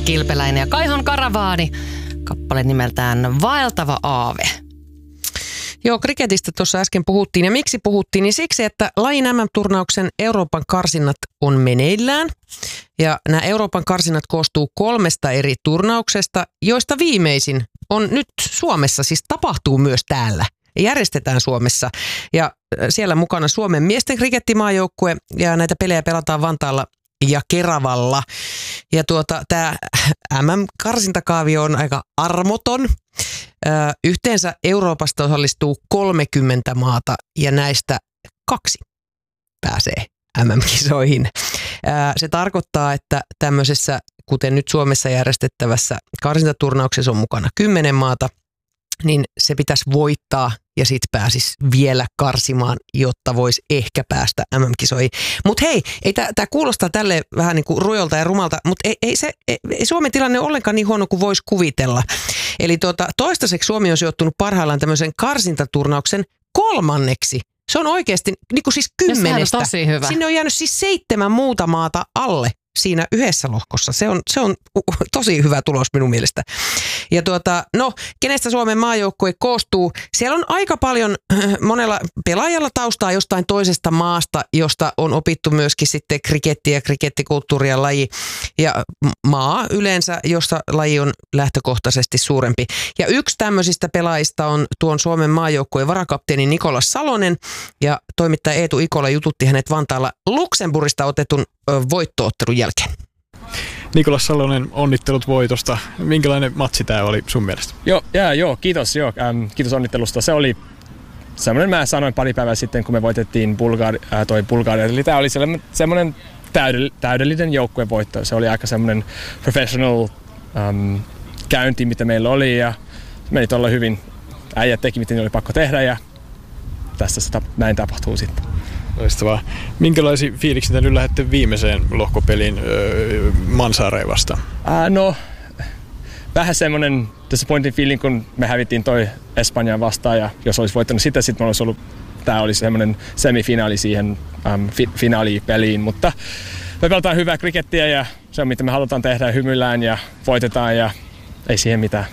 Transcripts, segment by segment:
Kilpeläinen ja Kaihon Karavaani. Kappale nimeltään Vaeltava aave. Joo, kriketistä tuossa äsken puhuttiin. Ja miksi puhuttiin? Niin siksi, että lajin MM-turnauksen Euroopan karsinnat on meneillään. Ja nämä Euroopan karsinnat koostuu 3 eri turnauksesta, joista viimeisin on nyt Suomessa, siis tapahtuu myös täällä. Järjestetään Suomessa. Ja siellä mukana Suomen miesten krikettimaajoukkue ja näitä pelejä pelataan Vantaalla ja Keravalla. Ja tämä MM-karsintakaavio on aika armoton. Yhteensä Euroopasta osallistuu 30 maata ja näistä 2 pääsee MM-kisoihin. Se tarkoittaa, että tämmöisessä, kuten nyt Suomessa järjestettävässä karsintaturnauksessa on mukana 10 maata, niin se pitäisi voittaa ja sitten pääsisi vielä karsimaan, jotta voisi ehkä päästä MM-kisoihin. Mutta hei, tämä kuulostaa tälle vähän niin kuin rujolta ja rumalta, mutta ei Suomen tilanne ole ollenkaan niin huono kuin voisi kuvitella. Eli toistaiseksi Suomi on sijoittunut parhaillaan tämmöisen karsintaturnauksen 3. Se on oikeasti niin kuin siis 10. Tosi hyvä. Sinne on jäänyt siis 7 muuta maata alle siinä yhdessä lohkossa. Se on tosi hyvä tulos minun mielestä. Ja kenestä Suomen maajoukkue koostuu? Siellä on aika paljon monella pelaajalla taustaa jostain toisesta maasta, josta on opittu myöskin sitten krikettiä, krikettikulttuuria laji ja maa yleensä, jossa laji on lähtökohtaisesti suurempi. Ja yksi tämmöisistä pelaajista on tuon Suomen maajoukkueen varakapteeni Nikolas Salonen ja toimittaja Eetu Ikola jututti hänet Vantaalla Luxemburgista otetun voittoottelun jälkeen. Nikolas Salonen, onnittelut voitosta. Minkälainen matsi tämä oli sun mielestä? Kiitos. Kiitos onnittelusta. Se oli semmoinen, mä sanoin pari päivää sitten, kun me voitettiin Bulgaria. Eli tämä oli semmoinen täydellinen joukkuevoitto. Se oli aika semmoinen professional käynti, mitä meillä oli ja meni tuolla hyvin. Äijät teki, mitä oli pakko tehdä ja tästä näin tapahtuu sitten. Loistavaa. Minkälaisia fiiliksiä nyt lähdette viimeiseen lohkopeliin Mansaareen vastaan? Vähän semmoinen disappointing feeling, kun me hävittiin toi Espanjaan vastaan ja jos olisi voittanut sitä, sitten olisi ollut, tää oli semmoinen semifinaali siihen finaalipeliin, mutta me pelataan hyvää krikettiä ja se on mitä me halutaan tehdä ja hymyillään ja voitetaan ja ei siihen mitään.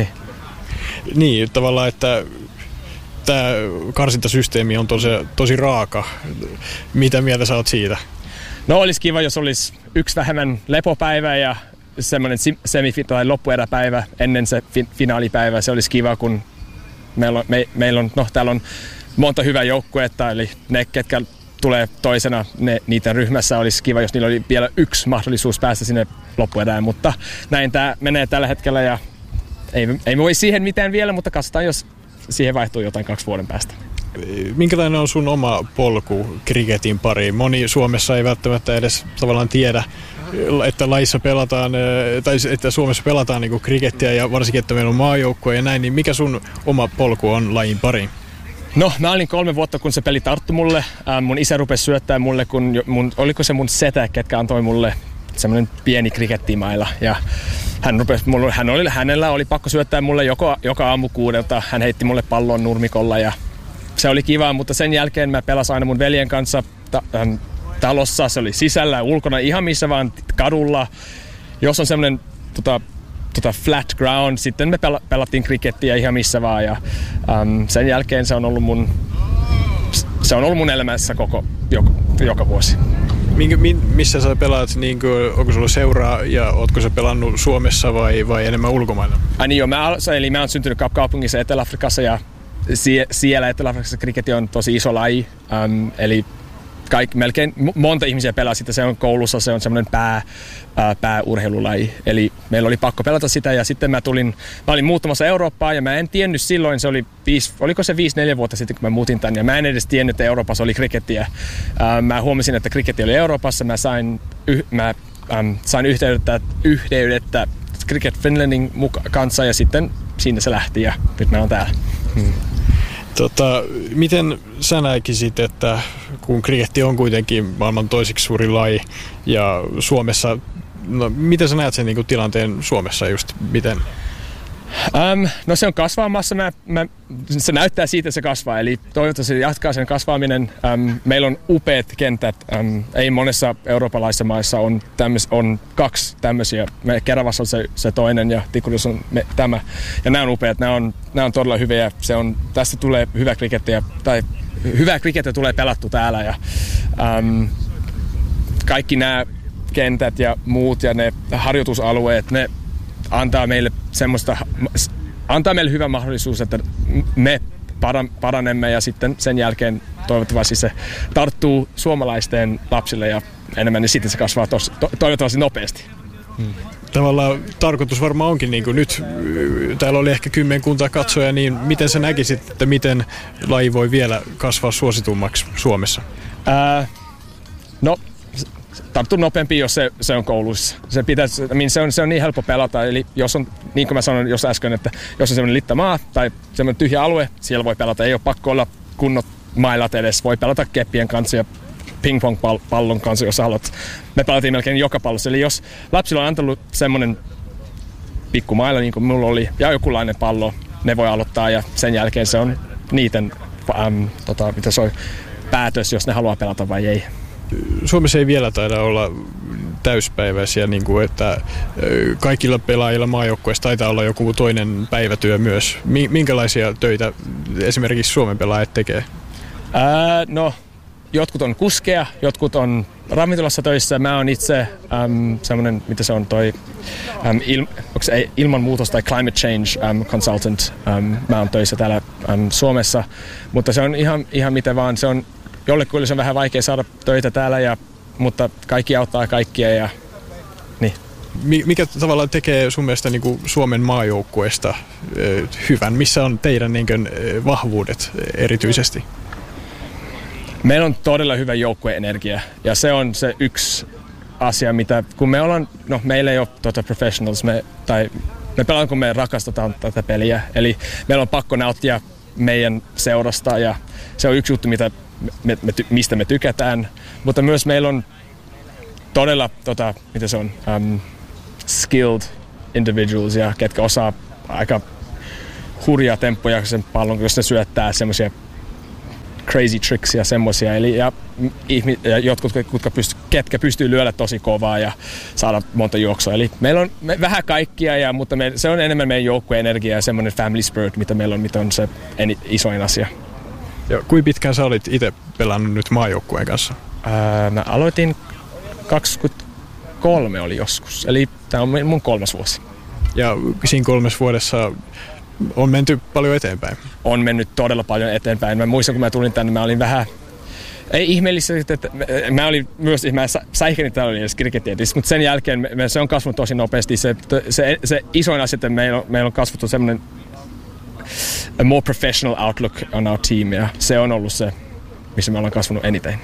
Niin tavallaan, että tämä karsintasysteemi on tosi raaka. Mitä mieltä sä oot siitä? No olisi kiva, jos olisi yksi vähemmän lepopäivä ja semmoinen tai loppueräpäivä ennen se finaalipäivä. Se olisi kiva, kun meillä on täällä on monta hyvää joukkuetta, eli ne, ketkä tulee toisena niiden ryhmässä, olisi kiva, jos niillä oli vielä yksi mahdollisuus päästä sinne loppuerään, mutta näin tämä menee tällä hetkellä ja ei me voi siihen mitään vielä, mutta katsotaan, jos siihen vaihtuu jotain 2 vuoden päästä. Minkälainen on sun oma polku kriketin pariin? Moni Suomessa ei välttämättä edes tavallaan tiedä, että lajissa pelataan, tai että Suomessa pelataan niin kuin krikettiä ja varsinkin, että meillä on maajoukkue ja näin, niin mikä sun oma polku on lajin pariin? No, mä olin 3 vuotta, kun se peli tarttui mulle. Mun isä rupesi syöttää mulle, oliko se mun setä, ketkä antoi mulle semmoinen pieni krikettimaila. Ja hänellä oli pakko syöttää mulle joka aamu 6. Hän heitti mulle pallon nurmikolla ja se oli kiva, mutta sen jälkeen mä pelasin aina mun veljen kanssa talossa. Se oli sisällä ja ulkona ihan missä vaan kadulla. Jos on semmoinen flat ground, sitten me pelattiin krikettiä ihan missä vaan ja sen jälkeen se on ollut mun elämässä joka vuosi. Missä sä pelaat, onko sulla seuraa ja ootko sä pelannut Suomessa vai enemmän ulkomailla? Mä oon syntynyt kaupungissa Etelä-Afrikassa ja siellä Etelä-Afrikassa kriketti on tosi iso laji, eli melkein monta ihmisiä pelaa sitä, se on koulussa, se on semmoinen pääurheilulaji. Eli meillä oli pakko pelata sitä ja sitten mä olin muuttamassa Eurooppaan ja mä en tiennyt silloin, oliko se 5-4 vuotta sitten kun mä muutin tänne ja mä en edes tiennyt, että Euroopassa oli krikettiä. Mä huomasin, että kriketti oli Euroopassa, mä sain yhteydettä Cricket Finlandin kanssa ja sitten siinä se lähti ja nyt mä oon täällä. Miten sä näkisit, että kun kriketti on kuitenkin maailman toiseksi suuri laji ja Suomessa, miten sä näet sen tilanteen Suomessa just, miten? No se on kasvamassa. Se näyttää siitä, että se kasvaa. Eli toivottavasti se jatkaa sen kasvaminen. Meillä on upeat kentät. Ei monessa eurooppalaisessa maissa on 2 tämmöisiä. Keravassa on se toinen ja Tikurissa on tämä. Ja nämä on upeat. Nämä on todella hyviä. Tästä tulee hyvä krikettiä. Tai hyvää krikettiä tulee pelattu täällä. Ja, kaikki nämä kentät ja muut ja ne harjoitusalueet, ne antaa meille hyvä mahdollisuus, että me paranemme ja sitten sen jälkeen toivottavasti se tarttuu suomalaisten lapsille ja enemmän, niin sitten se kasvaa toivottavasti nopeasti. Tavallaan tarkoitus varmaan onkin, niin kuin nyt täällä oli ehkä 10 katsoja, niin miten sä näkisit, että miten laji voi vielä kasvaa suositummaksi Suomessa? No, tarttuu nopeampi, jos se on koulussa. Se on niin helppo pelata. Eli jos on, niin kuin mä sanoin jos äsken, että jos on semmoinen littamaa tai semmoinen tyhjä alue, siellä voi pelata. Ei ole pakko olla kunnot mailat edes. Voi pelata keppien kanssa ja ping-pong-pallon kanssa, jos haluat. Me pelattiin melkein joka pallossa. Eli jos lapsilla on antanut semmoinen pikku maila, niin kuin mulla oli, ja jokinlainen pallo, ne voi aloittaa. Ja sen jälkeen se on niiden mitä se on, päätös, jos ne haluaa pelata vai ei. Suomessa ei vielä taida olla täyspäiväisiä, niin kuin että kaikilla pelaajilla maajoukkueessa taitaa olla joku toinen päivätyö myös. Minkälaisia töitä esimerkiksi Suomen pelaajat tekee? No, jotkut on kuskeja, jotkut on ravintolassa töissä. Mä oon itse semmoinen, mitä se on ilmanmuutos tai climate change consultant. Mä oon töissä täällä Suomessa, mutta se on ihan miten vaan. Se on jollekuille se on vähän vaikea saada töitä täällä, mutta kaikki auttaa kaikkia. Ja, niin. Mikä tavallaan tekee sun mielestä niin kuin Suomen maajoukkueesta hyvän? Missä on teidän niin kuin, vahvuudet erityisesti? Meillä on todella hyvä joukkueenergia ja se on se yksi asia, mitä kun meillä ei ole professionals, me pelataan, kun me rakastetaan tätä peliä. Eli meillä on pakko nauttia meidän seurasta ja se on yksi juttu, mistä me tykätään, mutta myös meillä on todella mitä se on, skilled individuals, ja ketkä osaa aika hurjaa temppuja sen pallon, jos ne syöttää semmoisia crazy tricks ja semmoisia, ja jotkut, ketkä pystyy lyödä tosi kovaa ja saada monta juoksua. Eli meillä on vähän kaikkia, mutta se on enemmän meidän joukkueenergia ja semmoinen family spirit, mitä meillä on, mitä on se isoin asia. Ja kuinka pitkään sä olit itse pelannut nyt maajoukkueen kanssa? Mä aloitin 23 oli joskus, eli tää on mun 3. vuosi. Ja siinä 3 vuodessa on menty paljon eteenpäin? On mennyt todella paljon eteenpäin. Mä muistan, kun mä tulin tänne, mä olin vähän, ei ihmeellisesti, että mä olin myös, mä säihkenin täällä edes krikettietissä, mutta sen jälkeen se on kasvanut tosi nopeasti. Se isoin asia, että meillä on kasvanut semmoinen a more professional outlook on our team, ja se on ollut se, missä me ollaan kasvanut eniten.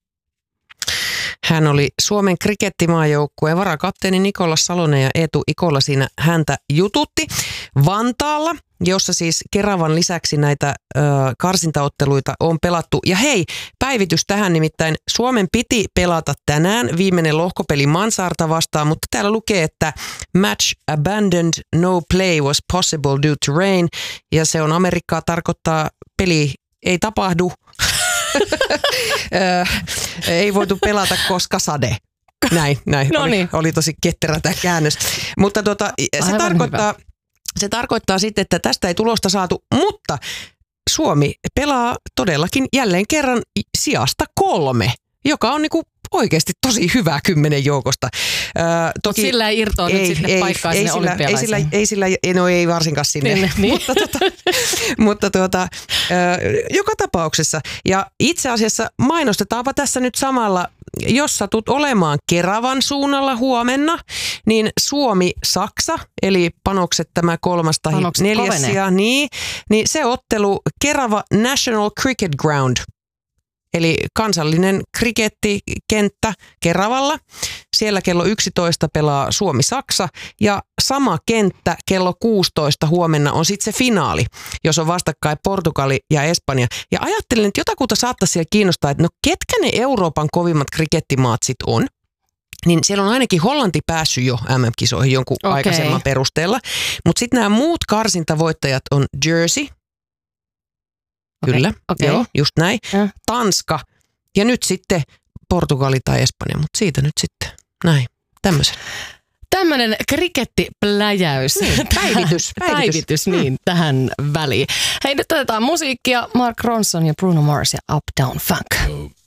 Hän oli Suomen krikettimaajoukkueen varakapteeni Nikola Salonen ja Eetu Ikola siinä häntä jututti Vantaalla, jossa siis Keravan lisäksi näitä karsintaotteluita on pelattu. Ja hei, päivitys tähän, nimittäin Suomen piti pelata tänään viimeinen lohkopeli Mansarta vastaan, mutta täällä lukee, että match abandoned, no play was possible due to rain, ja se on Amerikkaa, tarkoittaa peli ei tapahdu. Ei voitu pelata, koska sade. Näin. Oli tosi ketterä tämä käännös. Mutta se tarkoittaa sitten, että tästä ei tulosta saatu, mutta Suomi pelaa todellakin jälleen kerran sijasta 3, joka on niinku oikeasti tosi hyvä 10 joukosta. Toki sillä ei irtoa nyt sitten paikkaa sinne olympialaisiin. Ei varsinkaan sinne. Niin. mutta joka tapauksessa. Ja itse asiassa mainostetaanpa tässä nyt samalla, jos satut olemaan Keravan suunnalla huomenna, niin Suomi-Saksa, eli panokset tämä 3. tai 4. sija, niin se ottelu Kerava National Cricket Ground, eli kansallinen krikettikenttä Keravalla. Siellä kello 11 pelaa Suomi-Saksa ja sama kenttä kello 16 huomenna on sitten se finaali, jos on vastakkain Portugali ja Espanja. Ja ajattelin, että jotakuta saattaisi siellä kiinnostaa, että no ketkä ne Euroopan kovimmat krikettimaat sit on? niin siellä on ainakin Hollanti päässyt jo MM-kisoihin jonkun aikaisemman perusteella. Mutta sitten nämä muut karsintavoittajat on Jersey. Kyllä, joo, just näin. Tanska ja nyt sitten Portugali tai Espanja, mutta siitä nyt sitten näin, tämmöisen. Tämmöinen krikettipläjäys. Päivitys niin, tähän väliin. Hei, nyt otetaan musiikkia. Mark Ronson ja Bruno Mars ja Uptown Funk.